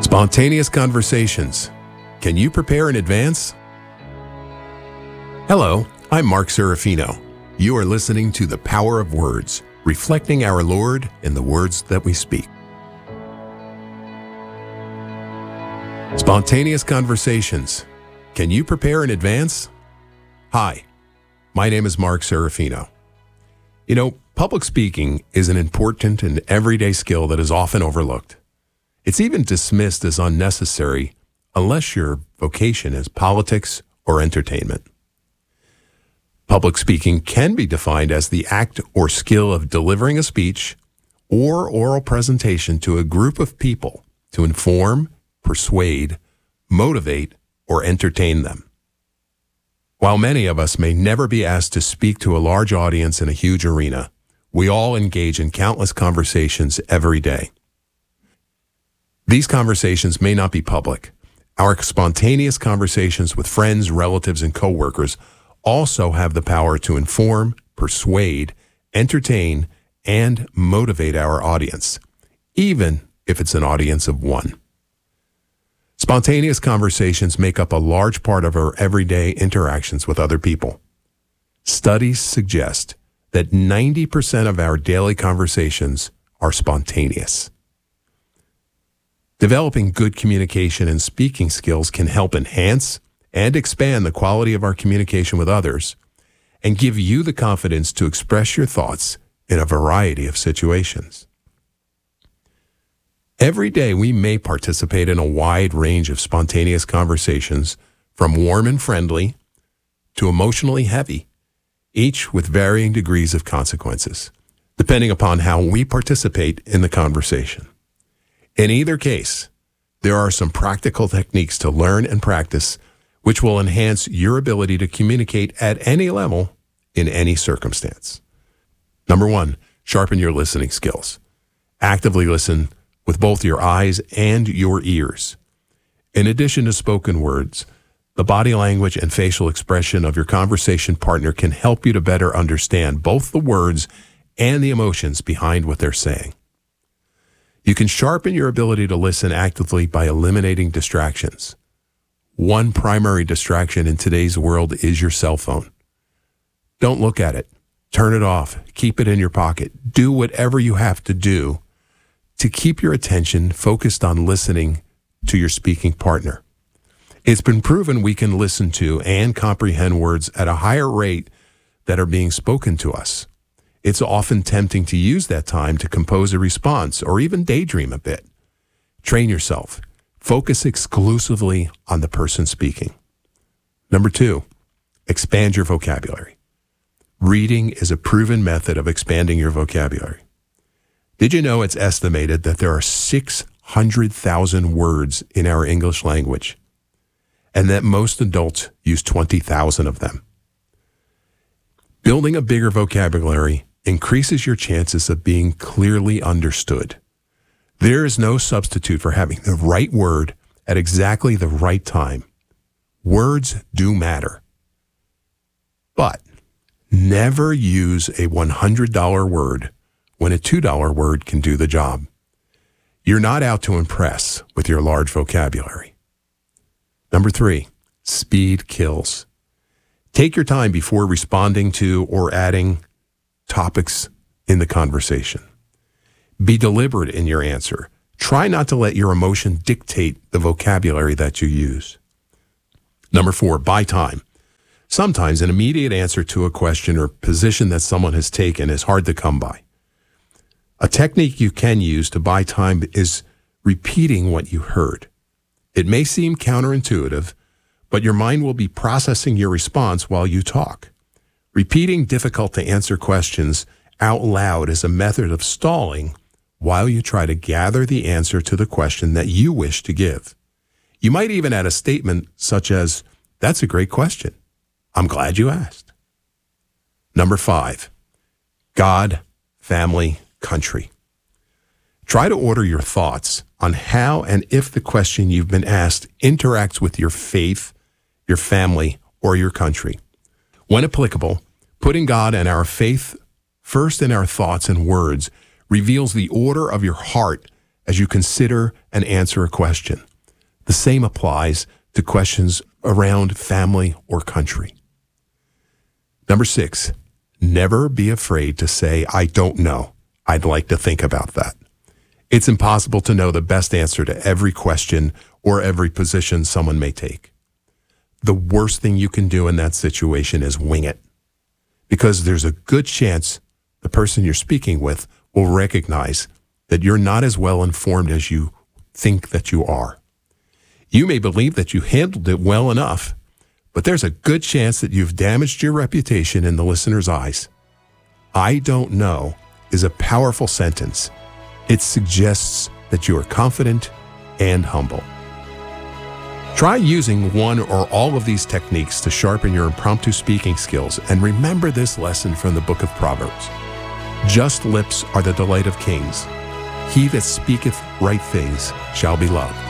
Spontaneous conversations. Can you prepare in advance? Hello, I'm Mark Serafino. You are listening to The Power of Words, reflecting our Lord in the words that we speak. Spontaneous conversations. Can you prepare in advance? Hi, my name is Mark Serafino. You know, public speaking is an important and everyday skill that is often overlooked. It's even dismissed as unnecessary unless your vocation is politics or entertainment. Public speaking can be defined as the act or skill of delivering a speech or oral presentation to a group of people to inform, persuade, motivate, or entertain them. While many of us may never be asked to speak to a large audience in a huge arena, we all engage in countless conversations every day. These conversations may not be public. Our spontaneous conversations with friends, relatives, and coworkers also have the power to inform, persuade, entertain, and motivate our audience, even if it's an audience of one. Spontaneous conversations make up a large part of our everyday interactions with other people. Studies suggest that 90% of our daily conversations are spontaneous. Developing good communication and speaking skills can help enhance and expand the quality of our communication with others and give you the confidence to express your thoughts in a variety of situations. Every day we may participate in a wide range of spontaneous conversations, from warm and friendly to emotionally heavy, each with varying degrees of consequences, depending upon how we participate in the conversation. In either case, there are some practical techniques to learn and practice which will enhance your ability to communicate at any level in any circumstance. Number 1, sharpen your listening skills. Actively listen with both your eyes and your ears. In addition to spoken words, the body language and facial expression of your conversation partner can help you to better understand both the words and the emotions behind what they're saying. You can sharpen your ability to listen actively by eliminating distractions. One primary distraction in today's world is your cell phone. Don't look at it. Turn it off. Keep it in your pocket. Do whatever you have to do to keep your attention focused on listening to your speaking partner. It's been proven we can listen to and comprehend words at a higher rate that are being spoken to us. It's often tempting to use that time to compose a response or even daydream a bit. Train yourself. Focus exclusively on the person speaking. Number 2, expand your vocabulary. Reading is a proven method of expanding your vocabulary. Did you know it's estimated that there are 600,000 words in our English language, and that most adults use 20,000 of them? Building a bigger vocabulary increases your chances of being clearly understood. There is no substitute for having the right word at exactly the right time. Words do matter. But never use a $100 word when a $2 word can do the job. You're not out to impress with your large vocabulary. Number 3, speed kills. Take your time before responding to or adding topics in the conversation. Be deliberate in your answer. Try not to let your emotion dictate the vocabulary that you use. Number 4, buy time. Sometimes an immediate answer to a question or position that someone has taken is hard to come by. A technique you can use to buy time is repeating what you heard. It may seem counterintuitive, but your mind will be processing your response while you talk. Repeating difficult to answer questions out loud is a method of stalling while you try to gather the answer to the question that you wish to give. You might even add a statement such as, "That's a great question. I'm glad you asked." Number 5, God, family, country. Try to order your thoughts on how and if the question you've been asked interacts with your faith, your family, or your country. When applicable, putting God and our faith first in our thoughts and words reveals the order of your heart as you consider and answer a question. The same applies to questions around family or country. Number 6, never be afraid to say, I don't know. I'd like to think about that. It's impossible to know the best answer to every question or every position someone may take. The worst thing you can do in that situation is wing it, because there's a good chance the person you're speaking with will recognize that you're not as well informed as you think that you are. You may believe that you handled it well enough, but there's a good chance that you've damaged your reputation in the listener's eyes. I don't know is a powerful sentence. It suggests that you are confident and humble. Try using one or all of these techniques to sharpen your impromptu speaking skills, and remember this lesson from the book of Proverbs. Just lips are the delight of kings. He that speaketh right things shall be loved.